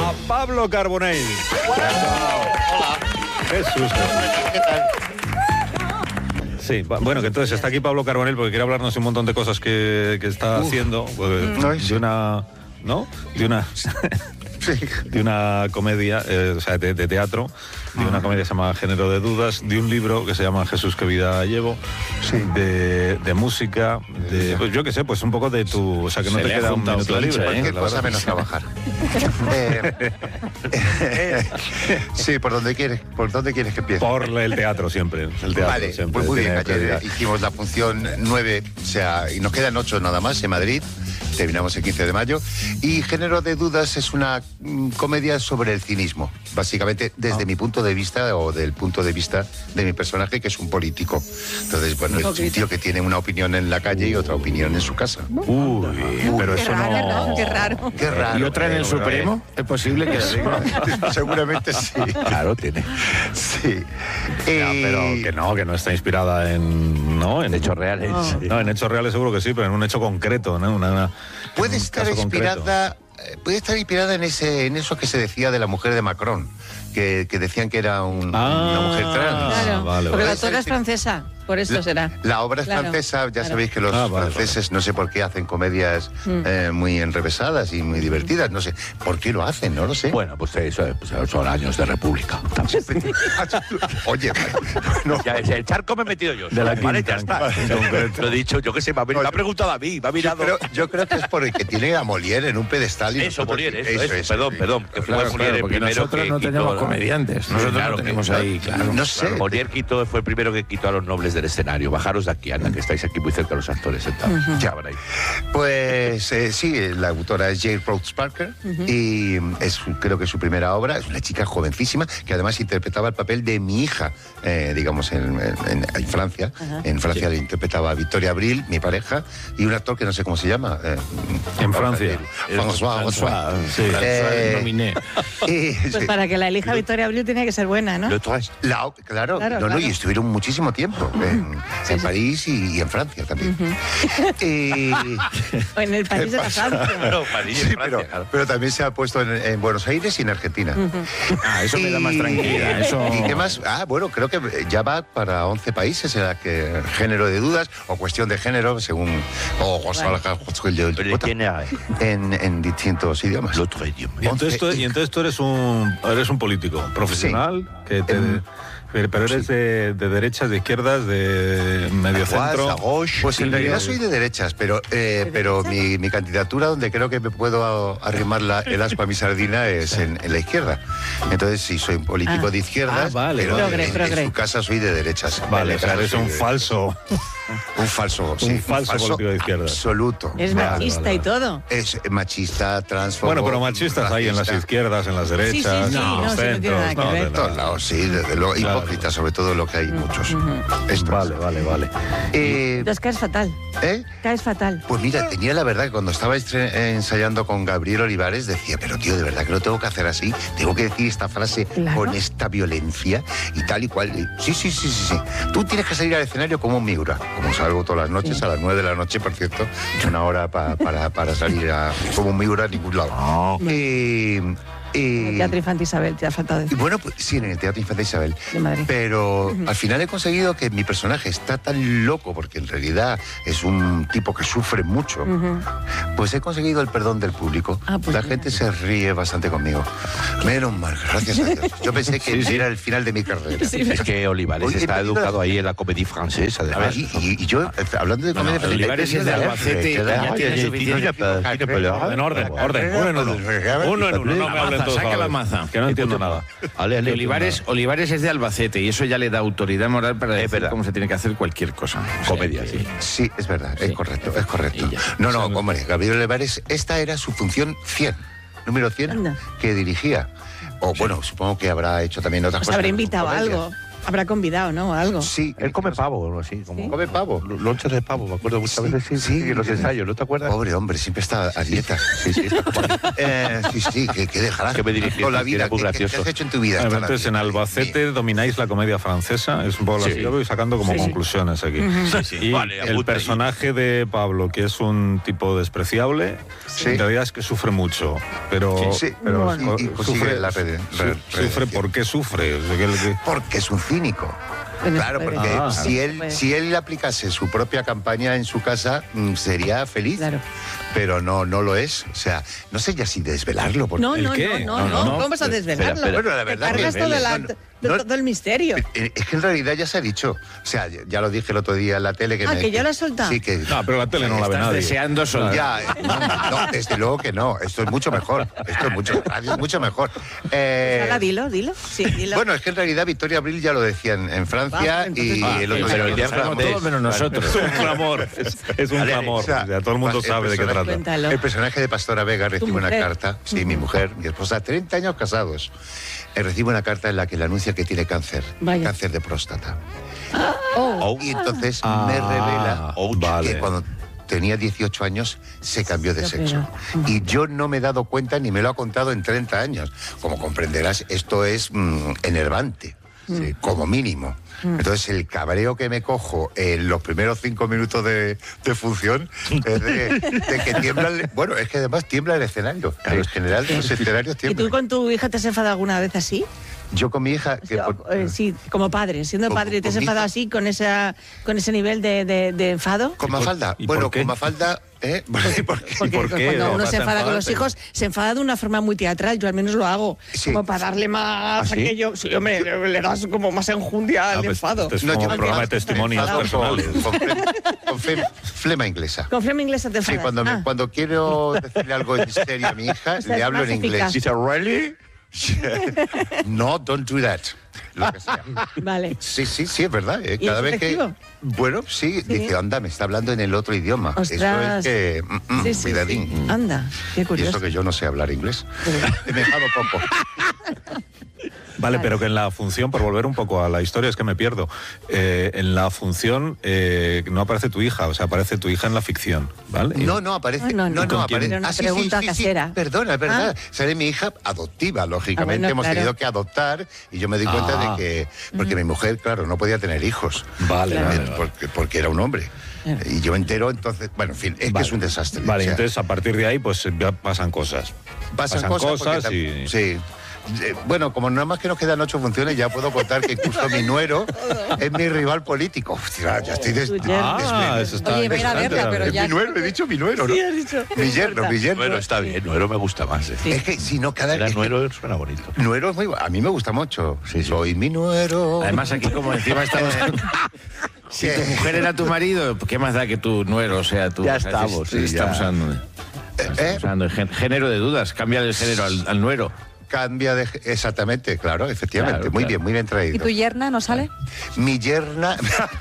a Pablo Carbonell. Hola. Jesús. ¿Qué tal? Sí, bueno, que entonces está aquí Pablo Carbonell porque quiere hablarnos de un montón de cosas que está haciendo. De una... ¿No? De una... de una comedia, o sea, de teatro, de una comedia que se llama Género de Dudas, de un libro que se llama Jesús, qué vida llevo, de música, pues yo qué sé, pues un poco de tu... O sea, que no te queda un minuto libre. Cualquier cosa menos trabajar. Sí, ¿por dónde quieres que empiece? Por el teatro siempre. El teatro Vale, siempre pues muy bien, tiene ayer prioridad. hicimos la función 9, o sea, y nos quedan 8 nada más en Madrid. Terminamos el 15 de mayo. Y Género de Dudas es una comedia sobre el cinismo. Básicamente, desde mi punto de vista, o del punto de vista de mi personaje, que es un político. Entonces, bueno, es un tío que tiene una opinión en la calle y otra opinión en su casa. Uy, pero eso no... Qué raro. Qué raro. ¿Y otra en el Supremo? ¿Es posible que sí? Seguramente sí. Claro, tiene. Sí. Pero que no está inspirada en Hechos reales. No, en hechos reales seguro que sí, pero en un hecho concreto, ¿no? Puede un estar caso inspirada en eso que se decía de la mujer de Macron, que decían que era una mujer trans. Claro, vale, porque vale. la autora es francesa, por eso será. La obra es francesa, ya sabéis que los franceses no sé por qué hacen comedias muy enrevesadas y muy divertidas, no sé por qué lo hacen, no lo sé. Bueno, pues eso son años de república. Oye, bueno, Ya, el charco me he metido yo. De la Vale, quinta, ya está. en concreto. Lo he dicho, yo qué sé, me ha preguntado a mí, me ha mirado. yo creo que es porque tiene a Molière en un pedestal. Y Eso, nosotros- Molière, eso. Perdón, que fue Claro, Molière el porque primero nosotros que no quitó tenemos la- comediantes. Nosotros Claro, no tenemos que- ahí, claro. No sé. Molière fue el primero que quitó a los nobles del escenario. Bajaros de aquí, anda, que estáis aquí muy cerca de los actores sentados. Ya veréis. Pues sí, la autora es Jane Rhodes Parker y creo que es su primera obra. Es una chica jovencísima que además interpretaba el papel de mi hija, digamos, en Francia. En Francia le interpretaba a Victoria Abril, mi pareja, y un actor que no sé cómo se llama. En Francia. François. Sí. Nominé. Pues para que la elija Victoria Abril tiene que ser buena, ¿no? Claro, Claro. y estuvieron muchísimo tiempo en París y en Francia también. O en el país de la Francia. Claro, París, Sí, Francia, claro. pero también se ha puesto en Buenos Aires y en Argentina. Eso me da más tranquilidad. Eso... ¿Y qué más? Bueno, creo que ya va para 11 países en la que Género de Dudas o Cuestión de Género, según en distintos idiomas. Y entonces tú eres un político profesional que pero eres de derechas, de izquierdas, de medio centro. Pues en realidad soy de derechas, pero mi candidatura donde creo que me puedo arrimar el aspa a mi sardina es en la izquierda. Entonces sí, soy un político de izquierdas, vale, pero vale. en su casa soy de derechas. Vale, En o sea, casa eres soy un de- falso. Un falso político de izquierdas. Absoluto. Es Vale, machista vale, y todo. Es machista, transfobo. Bueno, pero machistas hay en las racista. izquierdas, en las derechas, Sí, en no, los sí, no tiene nada que ver. En todos lados, sí, desde luego. Claro. Hipócritas, sobre todo lo que hay muchos. Estos. Vale. Entonces caes fatal. ¿Eh? Caes fatal. Pues mira, tenía la verdad que cuando estaba ensayando con Gabriel Olivares decía, pero tío, de verdad que lo tengo que hacer así, tengo que decir esta frase Claro. con esta violencia y tal y cual. Sí. Tú tienes que salir al escenario como un Miura, como salgo todas las noches, a las 9 de la noche, por cierto, una hora para salir como un Miura a ningún lado. En el Teatro Infante Isabel, te ha faltado Y decir. bueno, pues sí, en el Teatro Infante Isabel. De Madrid. Pero al final he conseguido que mi personaje está tan loco, porque en realidad es un tipo que sufre mucho, pues he conseguido el perdón del público. Pues La mira. gente se ríe bastante conmigo. Menos mal, gracias a Dios. Yo pensé que era el final de mi carrera. Es que Olivares Oye, está he venido educado ahí en la comédie francesa, además. Y yo, hablando de comedia... Olivares es de Albacete, ya tiene suficiente. En orden. Uno en uno, no me hablen todos. Saca a la vez, maza. Que no entiendo nada. Olivares es de Albacete y eso ya le da autoridad moral para decir verdad. cómo se tiene que hacer cualquier cosa. O sea, Comedia, que- sí. Sí, es verdad, es correcto. Y ya. No, hombre, Gabriel Olivares, esta era su función 100, número 100, Anda. que dirigía. O bueno, supongo que habrá hecho también otras Os cosas. habrá como invitado a comedias. algo. habrá convidado, ¿no? O algo. Sí. Él come pavo o algo así. Como ¿Come pavo? Lonchas de pavo, me acuerdo muchas veces. Sí, en los ensayos, ¿no te acuerdas? Pobre hombre, siempre está a dieta. Sí, está como... Sí, que dejarás Que me dirigí, con la vida. era muy gracioso. ¿Qué has hecho en tu vida? Entonces, en Albacete domináis la comedia francesa, es un poco así. Yo voy sacando como conclusiones aquí. Y Vale, el personaje de Pablo, que es un tipo despreciable, en realidad es que sufre mucho, pero y consigue la sufre. ¿Por qué sufre? O sea, porque es un cínico. Claro, porque si él aplicase su propia campaña en su casa, sería feliz. Claro. Pero no lo es. O sea, no sé ya si desvelarlo. Porque... No, ¿cómo vas a desvelarlo? Bueno, la verdad cargas todo el misterio. Es que en realidad ya se ha dicho. O sea, ya lo dije el otro día en la tele. Que ya lo has soltado. Sí, que... No, pero la tele no la ve nadie. Deseando soltar. No, desde luego que no. Esto es mucho mejor. Radio es mucho mejor. Ahora dilo. Sí, dilo. Bueno, es que en realidad Victoria Abril ya lo decía en Francia y el otro pero día todos menos nosotros. Es un clamor. Es un clamor. O sea, todo el mundo sabe de qué trata. Cuéntalo. El personaje de Pastora Vega recibe una carta. Sí, mi mujer, mi esposa, 30 años casados. Recibe una carta en la que le anuncia que tiene cáncer. Vaya. Cáncer de próstata. Y entonces me revela que cuando tenía 18 años se cambió de sexo. Y yo no me he dado cuenta ni me lo ha contado en 30 años. Como comprenderás, esto es enervante, como mínimo. Entonces el cabreo que me cojo en los primeros 5 minutos de función es de que tiembla bueno, es que además tiembla el escenario. En general los escenarios tiemblan. ¿Y tú con tu hija te has enfadado alguna vez así? Yo con mi hija... sí, como padre, siendo padre, ¿te has enfadado así con ese nivel de enfado? ¿Con Mafalda? Bueno, con Mafalda... Porque cuando uno se enfada con los hijos, se enfada de una forma muy teatral, yo al menos lo hago, como para darle más aquello. Sí, hombre, le das como más enjundia al enfado. Es como un programa de testimonios personales. Con flema inglesa. Con flema inglesa te enfadas. Sí, cuando quiero decirle algo en serio a mi hija, le hablo en inglés. Dice, ¿really? No, don't do that. Lo que sea. Vale. Sí, es verdad. Cada vez que... Bueno, sí, dice, anda, me está hablando en el otro idioma. Ostras. Eso es que... cuidadín. Anda, qué curioso. Y eso que yo no sé hablar inglés. He dejado poco. Vale, pero que en la función, por volver un poco a la historia, es que me pierdo. En la función no aparece tu hija, o sea, aparece tu hija en la ficción, ¿vale? No aparece. No aparece. Una pregunta casera. Perdona, es verdad. Seré mi hija adoptiva, lógicamente. Hemos tenido que adoptar y yo me di cuenta de que... Porque mi mujer, claro, no podía tener hijos. Vale. Porque era un hombre. Y yo me entero, entonces... Bueno, en fin, es que es un desastre. Vale, entonces a partir de ahí, pues ya pasan cosas. Pasan cosas y... Sí. Bueno, como nada más que nos quedan 8 funciones, ya puedo contar que incluso mi nuero es mi rival político. Hostia, ya estoy eso está. Oye, mira, verla, pero ya... Mi nuero, he dicho mi nuero, ¿no? Sí, has dicho. Mi yerno. Nuero está bien, nuero me gusta más. Es que si no, nuero suena bonito. Nuero es muy... A mí me gusta mucho. Sí. Soy mi nuero. Además, aquí como encima estamos... Si tu mujer era tu marido, ¿qué más da que tu nuero sea tu... Ya estamos, estamos hablando de género de dudas. Cambia el género al nuero. Cambia de... Exactamente, claro, efectivamente. Claro, muy bien traído. ¿Y tu yerna no sale? Mi yerna...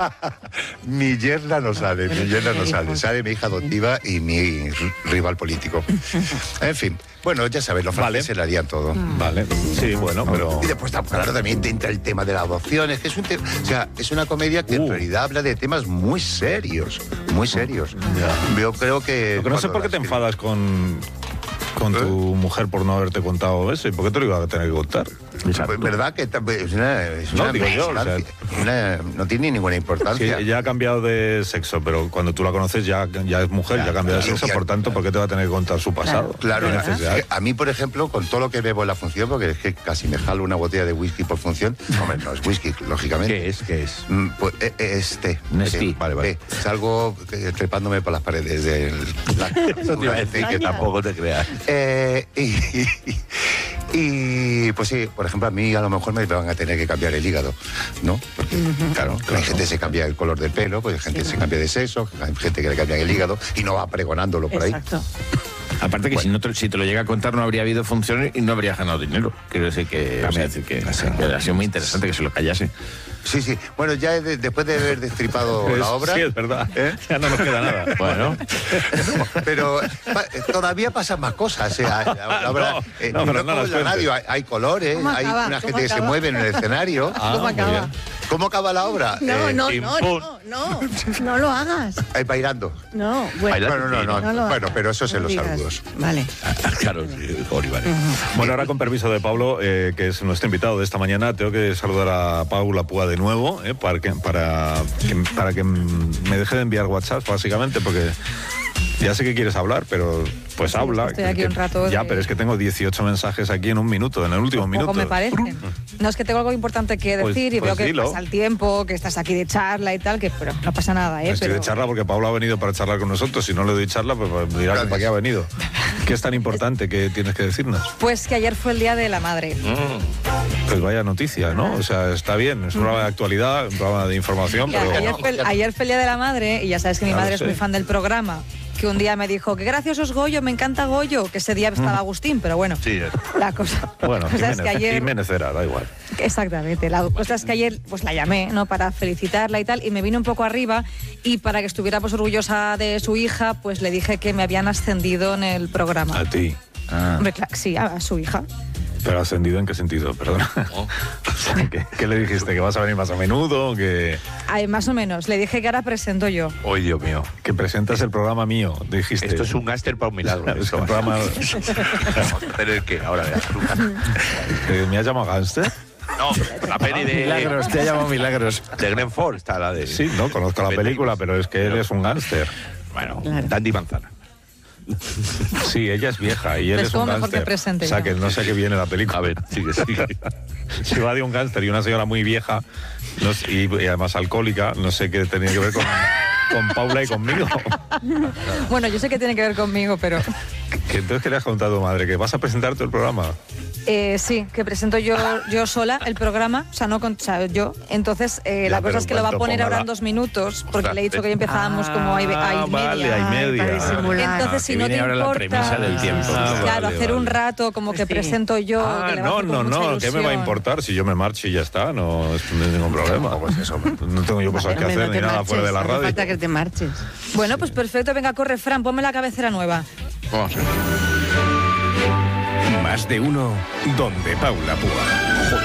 mi yerna no sale. Sale mi hija adoptiva y mi rival político. En fin. Bueno, ya sabes, los franceses le harían todo. Vale. Sí, bueno, pero... Y después, claro, también te entra el tema de la adopción. Es que es un tema... O sea, es una comedia que en realidad habla de temas muy serios. Muy serios. Yo creo que... Lo que no sé por qué te enfadas con tu mujer por no haberte contado eso. ¿Y por qué te lo iba a tener que contar? Pues, ¿verdad? Que es una digo yo, o sea, no tiene ninguna importancia. Sí, ya ha cambiado de sexo, pero cuando tú la conoces ya es mujer, ya ha cambiado de sexo, por tanto, ¿por qué te va a tener que contar su pasado? Claro. A mí, por ejemplo, con todo lo que bebo en la función, porque es que casi me jalo una botella de whisky por función. Hombre, no es whisky, lógicamente. ¿Qué es? Pues Nestí. Vale. Salgo trepándome por las paredes de la... Eso te iba a decir, que tampoco te creas. Y pues sí, por ejemplo, a mí a lo mejor me van a tener que cambiar el hígado, ¿no? Porque, claro, hay gente que se cambia el color del pelo, pues hay gente que se cambia de sexo, hay gente que le cambia el hígado y no va pregonándolo por ahí. Exacto. Aparte que si te lo llega a contar no habría habido funciones y no habría ganado dinero. Quiero decir que ha sido muy interesante que se lo callase. Sí. Bueno, ya después de haber destripado la obra... Sí, es verdad. Ya no nos queda nada. Bueno. Pero todavía pasan más cosas. La obra, no como en la radio, hay colores, hay una gente que se mueve en el escenario. ¿Cómo acaba? ¿Cómo acaba la obra? No lo hagas. Bailando. No, bueno, pero eso es en los saludos. Vale. Claro, Olivares. Bueno, ahora con permiso de Pablo, que es nuestro invitado de esta mañana, tengo que saludar a Paula Púa de nuevo, para que me deje de enviar WhatsApp, básicamente, porque ya sé que quieres hablar, pero pues sí, habla. Estoy aquí un rato. Ya, pero es que tengo 18 mensajes aquí en un minuto, en el último minuto. Me parece. No, es que tengo algo importante que decir y veo que pasa el tiempo, que estás aquí de charla y tal, pero no pasa nada, ¿eh? Estoy de charla porque Pablo ha venido para charlar con nosotros. Si no le doy charla, pues dirá que para qué ha venido. ¿Qué es tan importante que tienes que decirnos? Pues que ayer fue el Día de la Madre. Pues vaya noticia, ¿no? O sea, está bien, es un programa de actualidad, un programa de información, pero... Ayer fue el Día de la Madre y ya sabes que mi madre es muy fan del programa. Que un día me dijo, qué gracioso es Goyo, me encanta Goyo, que ese día estaba Agustín, pero bueno, sí, la cosa... Bueno, Jiménez, es que ayer, Jiménez era, da igual. Exactamente, la cosa es que ayer pues la llamé, ¿no?, para felicitarla y tal, y me vino un poco arriba, y para que estuviera pues orgullosa de su hija, pues le dije que me habían ascendido en el programa. ¿A ti? Hombre, claro, sí, a su hija. ¿Pero ascendido en qué sentido? Perdona. Oh. ¿Qué le dijiste? ¿Que vas a venir más a menudo? ¿Que... Ay, más o menos. Le dije que ahora presento yo. ¡Ay, Dios mío! Que presentas el programa mío, dijiste. Esto es un gángster para un milagro. Es un programa... ¿Pero qué? Ahora veas. ¿Me has llamado gángster? No, la peli de... Milagros, te ha llamado Milagros. De Glenn Ford está la de... Sí, no, conozco la película, pero es que él es un gángster. Bueno, claro. Dandy Manzana. Sí, ella es vieja y él es un gángster. O sea, que no sé qué viene la película. A ver, sigue. Se va de un gángster y una señora muy vieja y además alcohólica, no sé qué tenía que ver con Paula y conmigo. Bueno, yo sé que tiene que ver conmigo, pero... Entonces, ¿qué le has contado a tu madre? ¿Que vas a presentarte el programa? Sí, que presento yo sola el programa, o sea, yo. Entonces, la cosa es que lo va a poner ahora en 2 minutos, porque le he dicho que hoy empezábamos como hay media. Vale, hay media. Entonces, si no te importa... la premisa del tiempo. Claro, hacer un rato como que presento yo. No, ¿qué me va a importar? Si yo me marcho y ya está, no es ningún problema. Pues eso, no tengo yo cosas que hacer ni nada fuera de la radio. No falta que te marches. Bueno, pues perfecto, venga, corre, Fran, ponme la cabecera nueva. Vamos a ver. Más de uno, donde Paula Púa.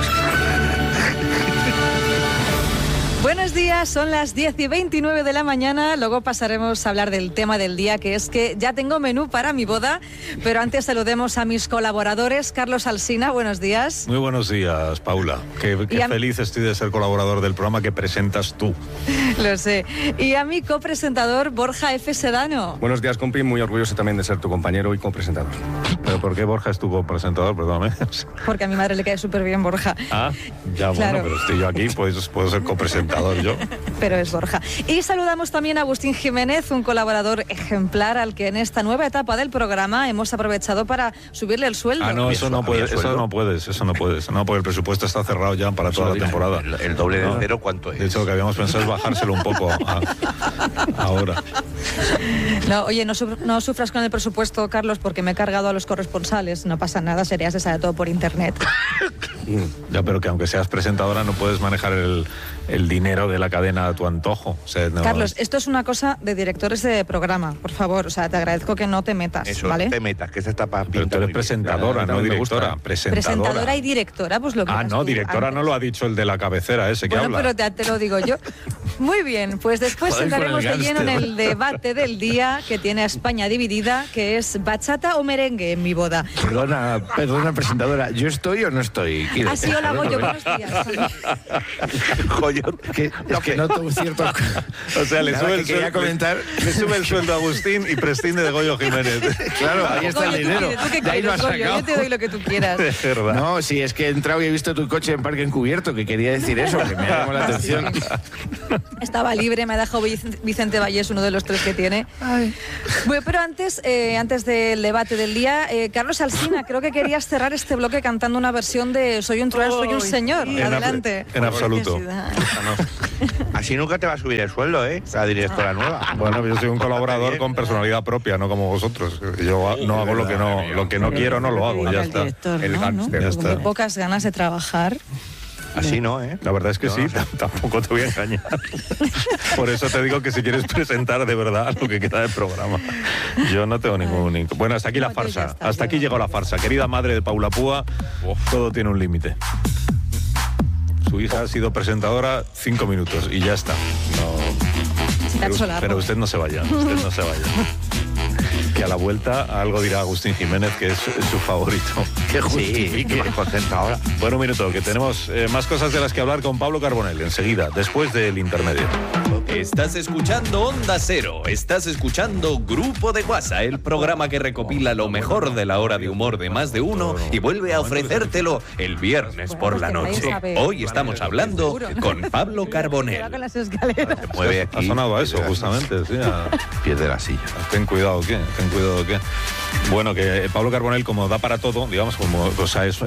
Buenos días, son las 10:29 de la mañana, luego pasaremos a hablar del tema del día, que es que ya tengo menú para mi boda, pero antes saludemos a mis colaboradores. Carlos Alsina, buenos días. Muy buenos días, Paula. Qué feliz estoy de ser colaborador del programa que presentas tú. Lo sé. Y a mi copresentador, Borja F. Sedano. Buenos días, compi, muy orgulloso también de ser tu compañero y copresentador. ¿Pero por qué Borja es tu copresentador? Perdóname. Porque a mi madre le cae súper bien Borja. Ah, ya, claro. Bueno, pero estoy yo aquí, pues puedo ser copresentador yo. Pero es Borja. Y saludamos también a Agustín Jiménez, un colaborador ejemplar al que en esta nueva etapa del programa hemos aprovechado para subirle el sueldo. Ah, no, eso no puedes, no, porque el presupuesto está cerrado ya para toda la temporada. El doble de cero, ¿cuánto es? De hecho, lo que habíamos pensado es bajárselo un poco ahora. No, oye, no sufras con el presupuesto, Carlos, porque me he cargado a los corresponsales. No pasa nada, se sabe todo por internet. Ya, pero que aunque seas presentadora no puedes manejar el dinero de la cadena a tu antojo. O sea, no... Carlos, esto es una cosa de directores de programa, por favor. O sea, te agradezco que no te metas, eso, ¿vale? No te metas, que esta está para pintar. Pero tú eres presentadora, no directora. Presentadora y directora, pues lo que... Ah, no, directora antes. No lo ha dicho el de la cabecera ese que habla. Bueno, pero te lo digo yo. Muy bien, pues después entraremos de lleno en el debate del día que tiene a España dividida, que es bachata o merengue en mi boda. Perdona, presentadora, ¿yo estoy o no estoy? Así hola, Goyo, buenos días. Goyo, es que noto un cierto... O sea, le sube el sueldo a Agustín y prescinde de Goyo Jiménez. Claro, ahí está el dinero. Yo te doy lo que tú quieras. No, si es que he entrado y he visto tu coche en parque encubierto, que quería decir eso, que me ha llamado la atención. Estaba libre, me ha dejado Vicente Vallés, uno de los 3 que tiene. Bueno, pero antes del debate del día, Carlos Alsina, creo que querías cerrar este bloque cantando una versión de Soy un truán, soy un señor. Adelante. En absoluto. Así nunca te va a subir el sueldo, la directora nueva. Bueno, yo soy un colaborador con personalidad propia, no como vosotros. Yo no hago lo que no quiero, no lo hago, ya está. El gángster. Con pocas ganas de trabajar. Así no, ¿eh? La verdad es que sí, tampoco te voy a engañar. Por eso te digo que si quieres presentar de verdad lo que queda del programa. Yo no tengo ningún... Bueno, hasta aquí la farsa. Hasta aquí llegó la farsa. Querida madre de Paula Púa, todo tiene un límite. Su hija ha sido presentadora 5 minutos y ya está. Pero usted no se vaya, Que a la vuelta algo dirá Agustín Jiménez, que es su favorito. Sí, que más contento ahora. Bueno, un minuto, que tenemos más cosas de las que hablar con Pablo Carbonell enseguida, después del intermedio. Estás escuchando Onda Cero, estás escuchando Grupo de Guasa, el programa que recopila lo mejor de la hora de humor de más de uno y vuelve a ofrecértelo el viernes por la noche. Hoy estamos hablando con Pablo Carbonell. Mueve aquí. Ha sonado a eso, justamente, sí. Pierde la silla. Ten cuidado, ¿qué? Bueno, que Pablo Carbonell, como da para todo, digamos, como cosa es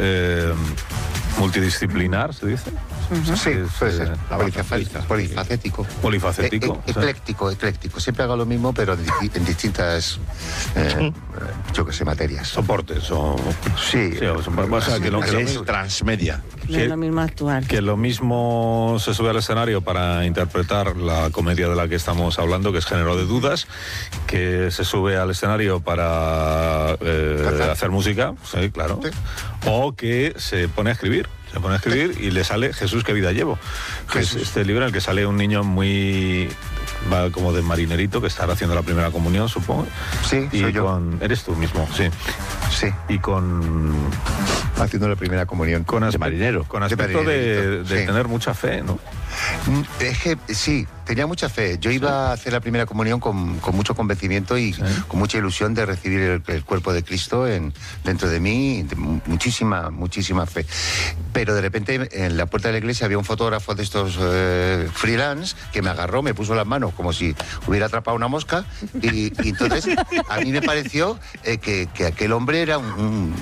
multidisciplinar, ¿se dice? Sí, puede ser. Polifacético. Polifacético. Ecléctico. Siempre hago lo mismo, pero en distintas, yo qué sé, materias. Soportes o... Sí. O sea, que es transmedia. No es lo mismo actuar. Que lo mismo se sube al escenario para interpretar la comedia de la que estamos hablando, que es Género de Dudas, que se sube al escenario para hacer música, sí, claro, sí. O que se pone a escribir. Y le sale Jesús, qué vida llevo. Que es este libro en el que sale un niño muy... va como de marinerito, que estará haciendo la primera comunión, supongo. Sí, y soy yo. Eres tú mismo, sí. Sí. Y con... haciendo la primera comunión. De marinero. Con aspecto de tener mucha fe, ¿no? Es que sí, tenía mucha fe. Yo iba a hacer la primera comunión con mucho convencimiento y con mucha ilusión de recibir el cuerpo de Cristo dentro de mí, muchísima fe. Pero de repente en la puerta de la iglesia había un fotógrafo de estos freelance que me agarró, me puso las manos como si hubiera atrapado una mosca y entonces a mí me pareció que aquel hombre era un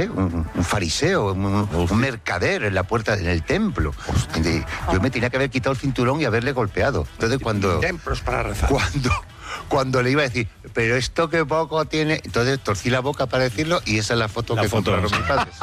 fariseo, un mercader en la puerta, en el templo. Yo me tenía que haber quitado el cinturón y haberle golpeado. Entonces templos para rezar. Cuando le iba a decir, pero esto que poco tiene, entonces torcí la boca para decirlo y esa es la foto que compraron mis padres.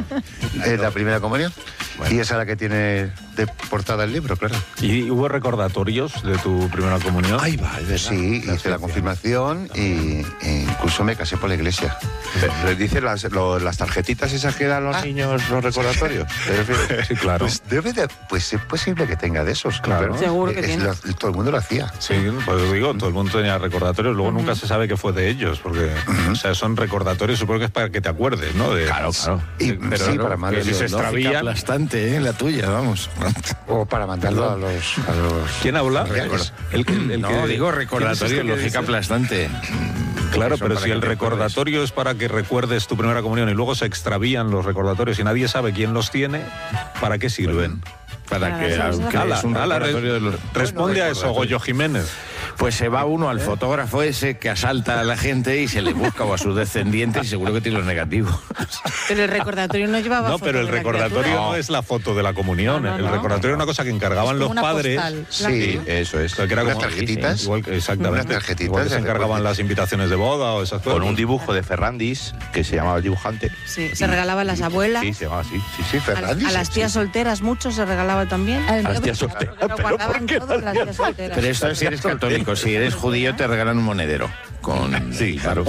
Es la primera comunión. Bueno. Y esa es la que tiene de portada el libro, claro. ¿Y hubo recordatorios de tu primera comunión? Ahí va, sí, hice la confirmación y incluso me casé por la iglesia. ¿Les dicen las tarjetitas esas que dan los niños, los recordatorios? Sí, claro. Pues es posible que tenga de esos, claro. Seguro que tiene. Todo el mundo lo hacía. Sí, pues digo, todo el mundo tenía recordatorios, luego nunca se sabe qué fue de ellos, porque o sea, son recordatorios, supongo que es para que te acuerdes, ¿no? Claro. Pero sí, para mandarlo. Si se extravían... aplastante, la tuya, vamos. O para mandarlo a los... ¿Quién habla? Digo recordatorio, lógica aplastante. Claro, pero si el recordatorio es para que recuerdes tu primera comunión y luego se extravían los recordatorios y nadie sabe quién los tiene, ¿para qué sirven? Para que es un recordatorio de los... Responde a eso, Goyo Jiménez. Pues se va uno al fotógrafo ese que asalta a la gente y se le busca o a sus descendientes y seguro que tiene los negativos. Pero el recordatorio no llevaba foto. No, pero el recordatorio no es la foto de la comunión. El recordatorio es una cosa que encargaban los padres. Postal, sí, eso es. Que era como tarjetitas. Exactamente. Igual que se encargaban las invitaciones de boda o esas cosas. Con un dibujo de Ferrandis, que se llamaba el dibujante. Sí, se regalaban las abuelas. Sí, se llamaba así. Sí, Ferrandis. A las tías solteras, muchos se regalaba también. A las tías solteras. Pero esto es si eres católico. Si eres judío te regalan un monedero. Sí, claro.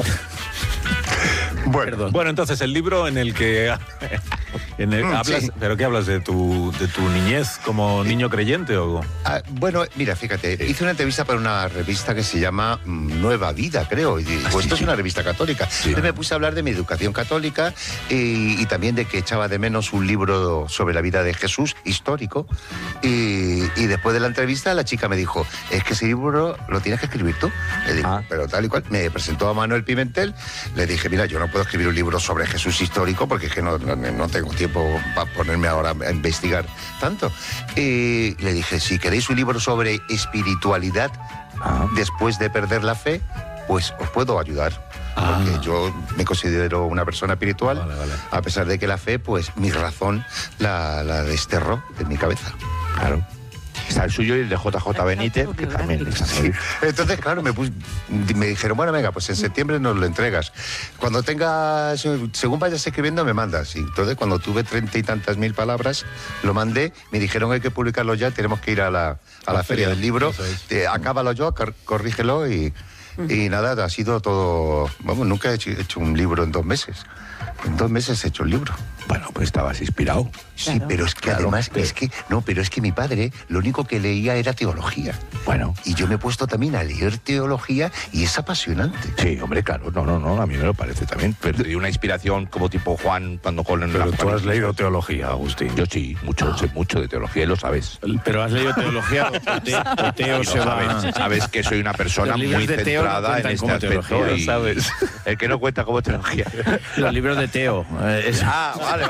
Bueno, entonces el libro en el que hablas, sí. ¿Pero qué hablas de tu niñez como niño creyente o? Bueno, mira, fíjate, hice una entrevista para una revista que se llama Nueva Vida, creo, y pues esto es una revista católica. Entonces me puse a hablar de mi educación católica y también de que echaba de menos un libro sobre la vida de Jesús, histórico, y después de la entrevista la chica me dijo, es que ese libro lo tienes que escribir tú. Le digo, pero tal y cual, me presentó a Manuel Pimentel, le dije, mira, yo no puedo escribir un libro sobre Jesús histórico porque es que no tengo tiempo para ponerme ahora a investigar tanto. Y le dije, si queréis un libro sobre espiritualidad después de perder la fe, pues os puedo ayudar. Porque yo me considero una persona espiritual, vale. A pesar de que la fe, pues mi razón la desterró de mi cabeza. Claro. Está el suyo y el de JJ Benítez, que también está ahí. Entonces, claro, me dijeron, bueno, venga, pues en septiembre nos lo entregas. Cuando tengas, según vayas escribiendo, me mandas. Y entonces, cuando tuve 30 y tantas mil palabras, lo mandé, me dijeron, hay que publicarlo ya, tenemos que ir a la feria del libro. Acábalo yo, corrígelo y nada, ha sido todo... Vamos, nunca he hecho un libro en 2 meses. En 2 meses he hecho un libro. Bueno, pues estabas inspirado. Sí, claro, pero es que además, pero es que mi padre lo único que leía era teología. Bueno. Y yo me he puesto también a leer teología y es apasionante. Sí, hombre, claro, no, a mí me lo parece también. Perdí una inspiración como tipo Juan cuando con... Pero tú has leído teología, Agustín. Yo sí, sé mucho de teología, y lo sabes. Pero has leído teología o Teo se va... Sabes que soy una persona muy centrada en este aspecto y sabes. El que no cuenta como teología. Los libros de Teo. Vale.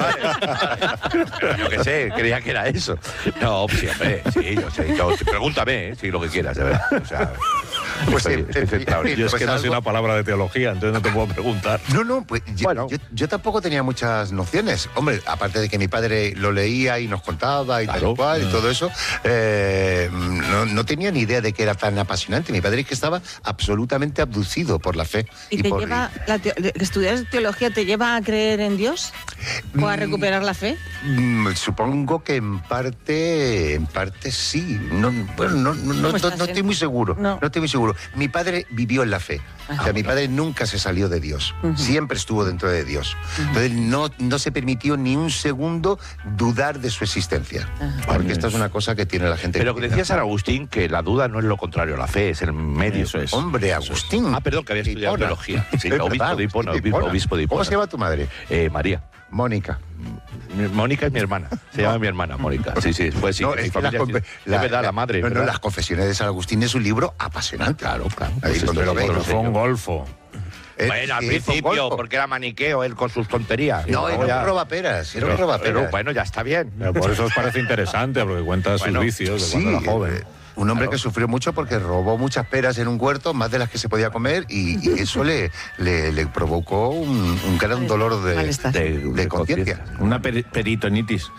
Yo qué sé, creía que era eso. No, sí, hombre, sí, yo sé. Pregúntame, sí, lo que quieras, de verdad. O sea, pues estoy centrado. Yo es que no sé una palabra de teología, entonces no te puedo preguntar. No, pues yo tampoco tenía muchas nociones. Hombre, aparte de que mi padre lo leía y nos contaba y tal cual y todo eso, no tenía ni idea de que era tan apasionante. Mi padre es que estaba absolutamente abducido por la fe. ¿Y te lleva, estudiar teología te lleva a creer en Dios? ¿O a recuperar la fe? Supongo que en parte sí. No estoy muy seguro. No estoy muy seguro. Mi padre vivió en la fe. O sea, mi padre nunca se salió de Dios. Siempre estuvo dentro de Dios. Entonces no se permitió ni un segundo dudar de su existencia. Porque esta es una cosa que tiene la gente. Pero que decía San Agustín que la duda no es lo contrario a la fe, es el medio. Eso es. Hombre, Agustín. Perdón, que había estudiado teología. Sí, obispo de Hipona. ¿Cómo se llama tu madre? María. Mónica. Mónica es mi hermana. Se llama mi hermana, Mónica. Sí. Pues sí. No, es verdad, la madre. No, las Confesiones de San Agustín es un libro apasionante. Claro. Ahí donde lo veis. Fue un golfo. Bueno, al principio, porque era maniqueo él con sus tonterías. No, era un robaperas. Pero bueno, ya está bien. Pero por eso os parece interesante, porque cuenta sus vicios de cuando era joven. Un hombre que sufrió mucho porque robó muchas peras en un huerto, más de las que se podía comer, y eso le provocó un gran dolor de conciencia. Una peritonitis.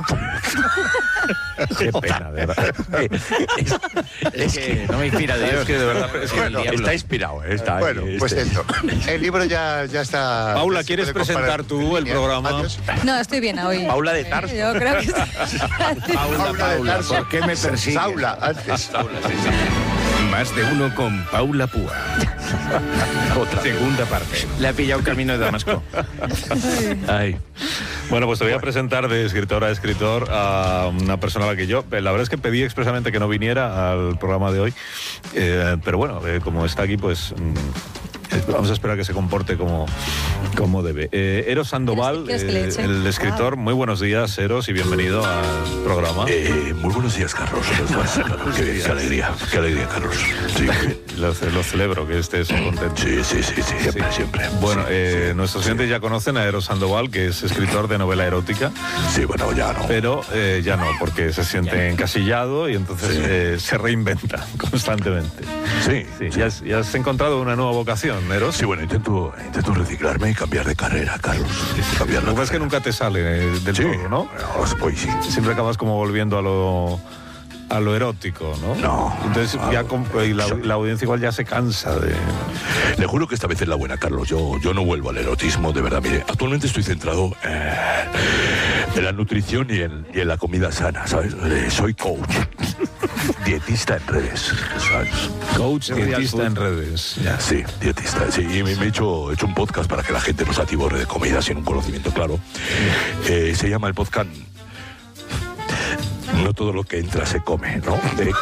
Qué pena, de verdad. Es que no me inspira Dios. Es que de verdad está inspirado. Pues esto. El libro ya está. Paula, ¿quieres presentar tú el programa? No, estoy bien hoy. Paula de Tarso. Yo creo que Paula de Tarso. ¿Por qué me persigues? Saula, antes. Más de uno con Paula Púa. Otra segunda parte. Le ha pillado camino de Damasco. Ay. Bueno, pues te voy a presentar de escritor a escritor a una persona a la que yo, la verdad es que pedí expresamente que no viniera al programa de hoy, pero bueno, como está aquí, pues vamos a esperar que se comporte como debe. Eros Sandoval, el escritor. Muy buenos días, Eros, y bienvenido al programa. Muy buenos días, Carlos. Qué alegría, Carlos. Sí. Lo celebro, que estés contento. Sí, siempre. Bueno, nuestros oyentes ya conocen a Eros Sandoval, que es escritor de novela erótica. Sí, bueno, ya no. Pero ya no, porque se siente encasillado y entonces se reinventa constantemente. Sí. ¿Ya has encontrado una nueva vocación, Eros? Sí, bueno, intento reciclarme y cambiar de carrera, Carlos. Lo que pasa es que nunca te sale del todo, ¿no? Pues sí. Siempre acabas como volviendo a lo erótico, ¿no? No. Entonces la audiencia igual ya se cansa de... Le juro que esta vez es la buena, Carlos. Yo no vuelvo al erotismo, de verdad. Mire, actualmente estoy centrado en la nutrición y en la comida sana, ¿sabes? Soy coach. Dietista en redes, ¿sabes? Coach, dietista en redes. Ya. Sí, dietista. Sí, y me he hecho un podcast para que la gente no se atiborre de comida sin un conocimiento claro. Se llama el podcast No todo lo que entra se come, ¿no?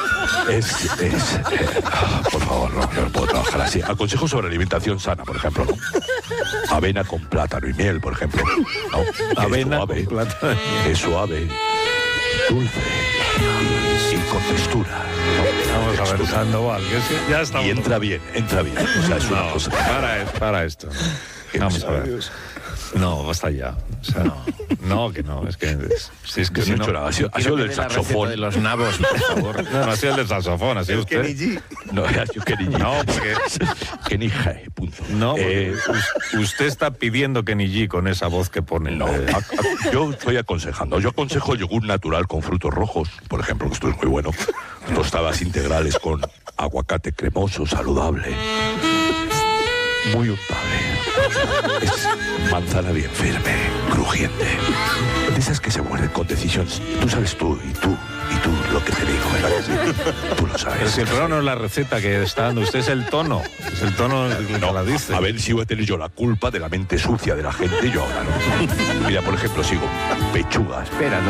Por favor, no, yo no puedo trabajar así. Aconsejo sobre alimentación sana, por ejemplo, ¿no? Avena con plátano y miel, por ejemplo, ¿no? Avena con plátano y miel. Es suave, dulce y con textura, ¿no? Vamos a ver, Sandoval, que ya está. Y entra bien. O sea, es una cosa. Para esto. Vamos a ver. No, basta ya. O sea, no, que no. Es que si no, no, ha sido del saxofón. De los nabos, por favor. No ha sido el del saxofón, ha sido usted. Kenny G. No, ha sido Kenny G. No, porque... Kenny G, punto. No, usted está pidiendo Kenny G con esa voz que pone. No, yo estoy aconsejando. Yo aconsejo yogur natural con frutos rojos, por ejemplo, que esto es muy bueno. Tostadas integrales con aguacate cremoso, saludable. Muy untable. Es manzana bien firme, crujiente. De esas que se muerden con decisión. Tú sabes tú lo que te digo, ¿verdad? Tú lo sabes. Pero si el programa no es la receta que está dando usted, es el tono. Es el tono el que la dice. A ver si voy a tener yo la culpa de la mente sucia de la gente. Yo ahora no. Mira, por ejemplo, sigo pechugas.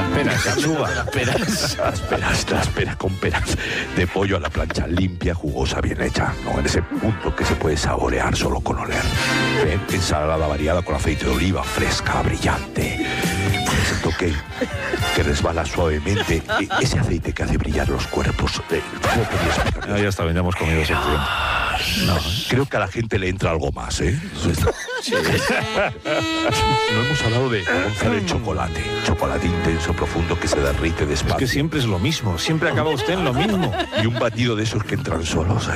Las peras con peras de pollo a la plancha, limpia, jugosa, bien hecha. ¿No? En ese punto que se puede saborear solo con oler. Ensalada variada con aceite de oliva, fresca, brillante. Con ese toque que resbala suavemente. Ese aceite que hace brillar los cuerpos. Ya está, ya hemos comido suficiente. No, creo que a la gente le entra algo más, ¿eh? Sí. No hemos hablado de González chocolate. Chocolate intenso, profundo, que se derrite despacio. Es que siempre es lo mismo. Siempre acaba usted en lo mismo. Y un batido de esos que entran solos.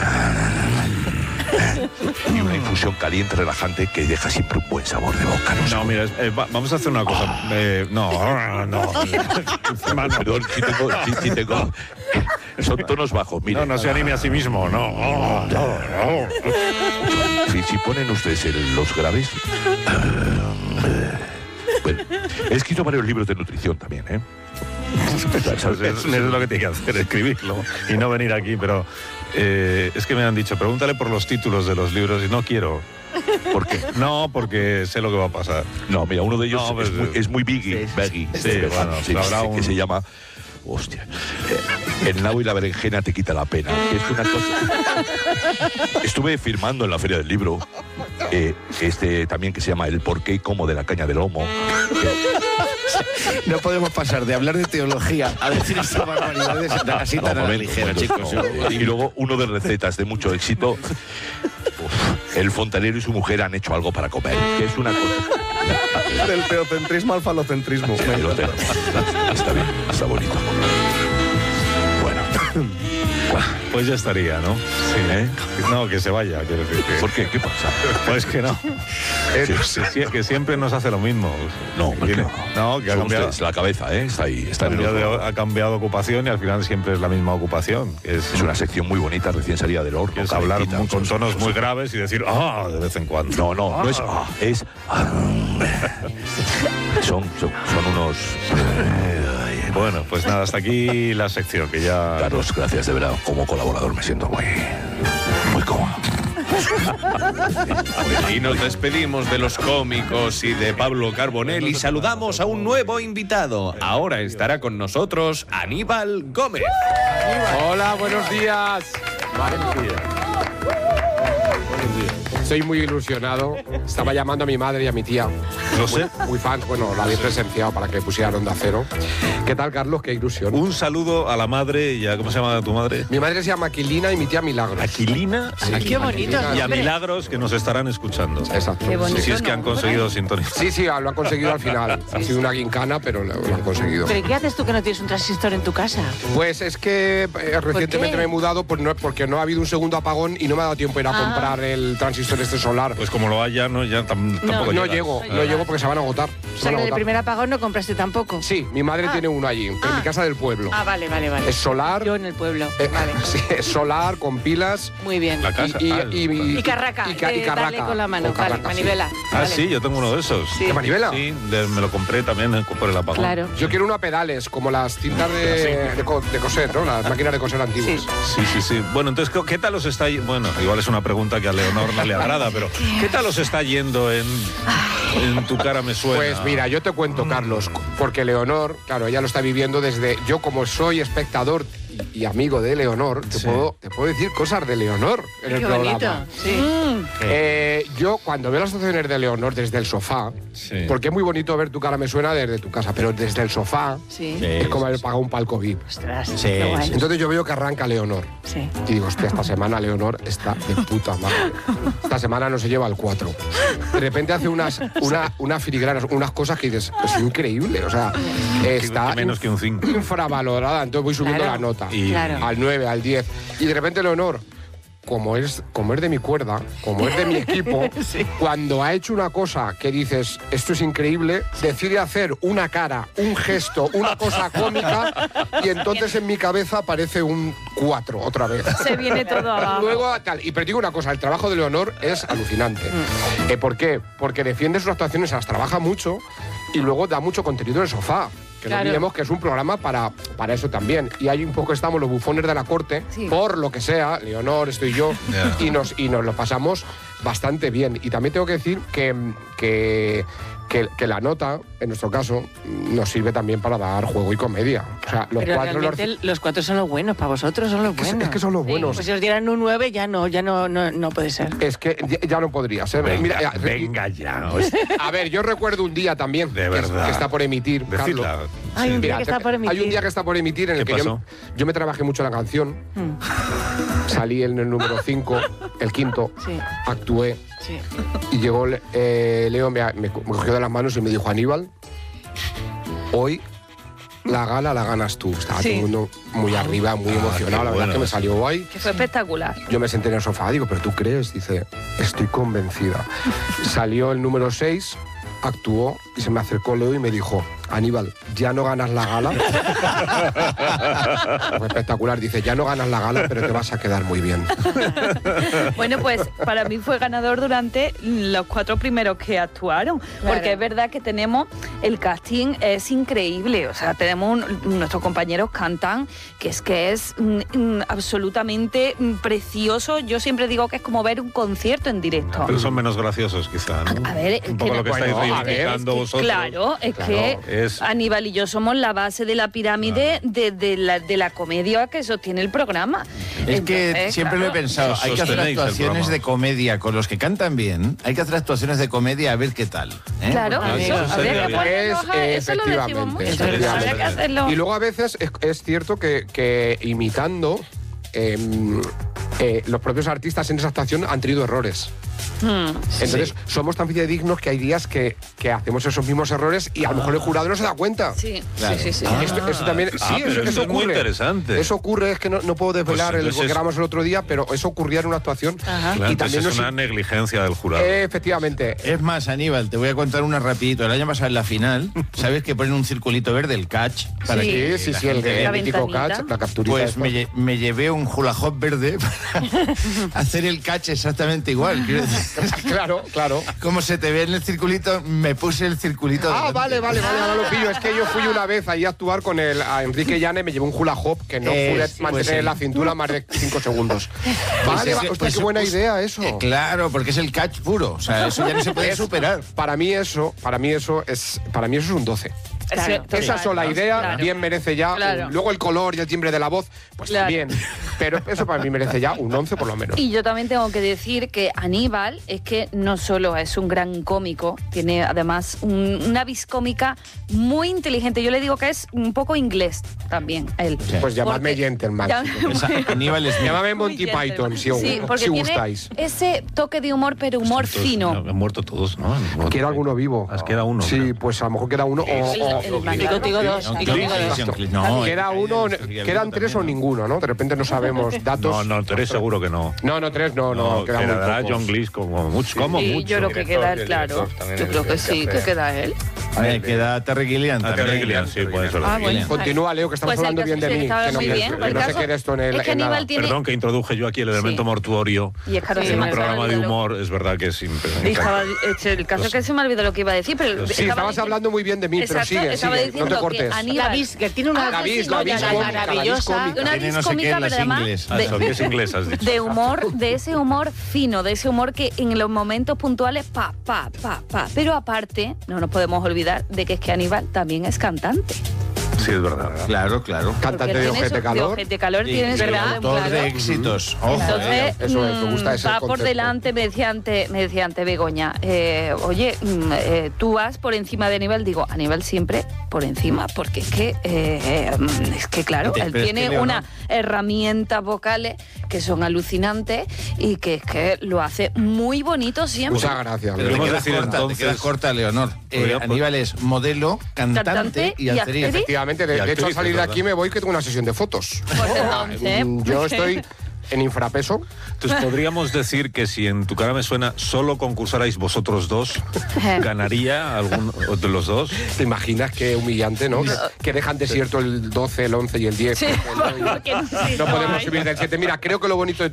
Y una infusión caliente, relajante, que deja siempre un buen sabor de boca. No, mira, vamos a hacer una cosa. No. Perdón, si tengo... Son tonos bajos, mira. No se anime a sí mismo, no. Si ponen ustedes los graves... Bueno, he escrito varios libros de nutrición también, ¿eh? Es lo que tiene que hacer, escribirlo y no venir aquí, pero es que me han dicho, pregúntale por los títulos de los libros y no quiero. ¿Por qué? No, porque sé lo que va a pasar. No, mira, uno de ellos es muy biggie. Que se llama... Hostia. El nabo y la berenjena te quita la pena. Es una cosa... Estuve firmando en la Feria del Libro también que se llama El porqué y cómo de la caña de lomo. No podemos pasar de hablar de teología a decir estas barbaridades así tan a la ligera, chicos. Y luego uno de recetas de mucho éxito. El fontanero y su mujer han hecho algo para comer, que es una cosa... Del teocentrismo al falocentrismo. Sí, está bien, está bonito. Bueno. Pues ya estaría, ¿no? Sí, ¿eh? No, que se vaya. ¿Por qué? ¿Qué pasa? Pues que no. Que siempre nos hace lo mismo. No, no, que ha cambiado la cabeza, ¿eh? Está ahí. Ha cambiado de ocupación y al final siempre es la misma ocupación. Es una sección muy bonita, recién salida del horno. Es hablar con tonos muy graves y decir de vez en cuando. No es es son unos... Bueno, pues nada, hasta aquí la sección que ya... Carlos, gracias de verdad. Como colaborador me siento muy cómodo. Y nos despedimos de los cómicos y de Pablo Carbonell y saludamos a un nuevo invitado. Ahora estará con nosotros Aníbal Gómez. Hola, buenos días. Estoy muy ilusionado. Estaba llamando a mi madre y a mi tía. No sé. Muy fans. Bueno, la había presenciado para que pusieran Onda Cero. ¿Qué tal, Carlos? Qué ilusión. Un saludo a la madre y a... ¿Cómo se llama tu madre? Mi madre se llama Aquilina y mi tía Milagros. ¿Aquilina? Sí. Ay, qué bonito. Y a Milagros, que nos estarán escuchando. Exacto. Qué bonito. Si es que han conseguido sintonizar. Sí, lo han conseguido al final. Ha sido una guincana, pero lo han conseguido. ¿Pero qué haces tú que no tienes un transistor en tu casa? Pues es que recientemente me he mudado porque no ha habido un segundo apagón y no me ha dado tiempo a ir a comprar el transistor solar. Pues como lo haya, tampoco no llego porque se van a agotar. O sea, que del primer apagón no compraste tampoco. Sí, mi madre tiene uno allí, en mi casa del pueblo. Vale. Es solar. Yo en el pueblo. Vale. Sí, es solar, con pilas. Muy bien. La casa. Y carraca. Y carraca. Dale con la mano, carraca, vale, manivela. Ah, sí, yo tengo uno de esos. Sí. ¿De manivela? Sí, me lo compré también por el apagón. Claro. Yo quiero uno a pedales, como las cintas de coser, ¿no? Las máquinas de coser antiguas. Sí. Bueno, entonces, ¿qué tal os está yendo? Bueno, igual es una pregunta que a Leonor no le agrada, pero ¿qué tal os está yendo en Tu cara me suena? Pues mira, yo te cuento, Carlos, porque Leonor, claro, ella lo está viviendo desde... Yo como soy espectador y amigo de Leonor, te puedo decir cosas de Leonor en el programa. Bonito, sí. Yo cuando veo las actuaciones de Leonor desde el sofá, porque es muy bonito ver Tu cara me suena desde tu casa, pero desde el sofá es como haber pagado un palco VIP. Ostras, Entonces yo veo que arranca Leonor y digo, hostia, esta semana Leonor está de puta madre. Esta semana no se lleva el 4. De repente hace unas filigranas, unas cosas que dices, es increíble, o sea, está menos que un 5. Infravalorada, entonces voy subiendo la nota al 9, al 10, y de repente Leonor, como es de mi cuerda, como es de mi equipo, cuando ha hecho una cosa que dices, esto es increíble, decide hacer una cara, un gesto, una cosa cómica, y entonces en mi cabeza aparece un 4 otra vez. Se viene todo abajo. Luego, y pero digo una cosa, el trabajo de Leonor es alucinante. ¿Por qué? Porque defiende sus actuaciones, las trabaja mucho, y luego da mucho contenido en el sofá. Que no olvidemos que es un programa para eso también. Y ahí un poco estamos los bufones de la corte, por lo que sea, Leonor, estoy yo, y nos lo pasamos bastante bien. Y también tengo que decir que la nota, en nuestro caso, nos sirve también para dar juego y comedia. O sea, los 4 son los buenos, para vosotros son los buenos. Es que son los buenos. Pues si os dieran un 9 ya no puede ser. Es que ya no podría ser. Venga ya. A ver, yo recuerdo un día también de verdad que está por emitir, Carlos. Hay un día que está por emitir. Hay un día que está por emitir en el que yo me trabajé mucho la canción. Salí en el número 5, el quinto, actué. Y llegó Leo, me cogió de las manos y me dijo, Aníbal, hoy la gala la ganas tú. Estaba todo el mundo muy arriba, muy emocionado. La verdad que me salió guay. Que fue espectacular. Yo me senté en el sofá, digo, ¿pero tú crees? Dice, estoy convencida. Salió el número 6, actuó y se me acercó Leo y me dijo, Aníbal, ya no ganas la gala. Fue espectacular. Dice, ya no ganas la gala, pero te vas a quedar muy bien. Bueno, pues para mí fue ganador durante los 4 primeros que actuaron. Porque es verdad que tenemos, el casting es increíble. O sea, tenemos nuestros compañeros cantan, que es absolutamente precioso. Yo siempre digo que es como ver un concierto en directo. Pero son menos graciosos, quizá, ¿no? A ver, un poco lo que estáis reivindicando vosotros. Claro, Aníbal y yo somos la base de la pirámide de la comedia que sostiene el programa. Es que siempre lo he pensado, hay que hacer actuaciones de comedia con los que cantan bien, hay que hacer actuaciones de comedia a ver qué tal. Claro, eso lo decimos mucho. Habría que hacerlo. Y luego a veces es cierto que imitando, los propios artistas en esa actuación han tenido errores. Entonces somos tan fidedignos que hay días que hacemos esos mismos errores y a lo mejor el jurado no se da cuenta. Esto también eso es ocurre. Muy interesante. Eso ocurre, es que no puedo desvelar lo que grabamos el otro día, pero eso ocurría en una actuación. Y también es una negligencia del jurado. Efectivamente. Es más, Aníbal, te voy a contar una rapidito. El año pasado en la final, ¿sabes que ponen un circulito verde, el catch? Para el mítico catch, la capturita. Pues me llevé un hula hoop verde para hacer el catch exactamente igual. Claro. Como se te ve en el circulito, me puse el circulito. Vale, ahora lo pillo. Es que yo fui una vez ahí a actuar con a Enrique Llane, me llevé un hula hoop que no pude mantener la cintura más de 5 segundos. Vale, hostia, qué buena idea eso. Claro, porque es el catch puro. O sea, eso ya no se puede superar. Para mí eso es un 12. Claro, esa sola idea bien merece ya. Luego el color y el timbre de la voz, pues también. Pero eso para mí merece ya un 11 por lo menos. Y yo también tengo que decir que Aníbal es que no solo es un gran cómico, tiene además una vis cómica muy inteligente. Yo le digo que es un poco inglés también, él. Sí. Pues llamadme gentleman. Aníbal es llámame Monty Python, si gustáis. Ese toque de humor, pero humor fino. Han muerto todos, ¿no? Queda alguno vivo. Queda uno. Sí, pues a lo mejor queda uno Contigo dos. No, queda uno, quedan 3 o ninguno, ¿no? De repente no sabemos datos. No, 3 seguro que no. No, 3 no. Quedará John Cleese como mucho. Yo creo que queda él, claro. Yo creo que sí, que queda él. Queda Terry Gilliam. Terry Gilliam, sí, puede ser. Continúa, Leo, que estamos hablando bien de mí. Que no se quede esto en el... Perdón que introduje yo aquí el elemento mortuorio en un programa de humor. Es verdad que es impresionante. El caso es que se me olvidó lo que iba a decir, pero... Sí, estabas hablando muy bien de mí, pero sigue, no te cortes. Que tiene una vis maravillosa. Una vis cómica, pero además de humor, de ese humor fino, de ese humor que en los momentos puntuales, pa. Pero aparte, no nos podemos olvidar de que es que Aníbal también es cantante. Sí, es verdad. Claro, claro. Cantante de Ojete Calor. De Ojete Calor tienes, ¿verdad? Autor de éxitos. Ojo, entonces, eso es, me gusta ese va por concepto. delante, me decía antes Begoña, oye, tú vas por encima de Aníbal, digo, Aníbal siempre por encima, porque es que claro, él tiene unas herramientas vocales que son alucinantes y que es que lo hace muy bonito siempre. Muchas gracias. Pero te quedas corta, Leonor. Aníbal es modelo, cantante y actriz. Efectivamente, de hecho al salir de aquí me voy que tengo una sesión de fotos. Yo estoy en infrapeso. Entonces podríamos decir que si en Tu cara me suena solo concursarais vosotros dos, ¿ganaría algún de los dos? ¿Te imaginas qué humillante, no? Que dejan desierto el 12, el 11 y el 10. Sí, porque no podemos subir del 7. Mira, creo que lo bonito de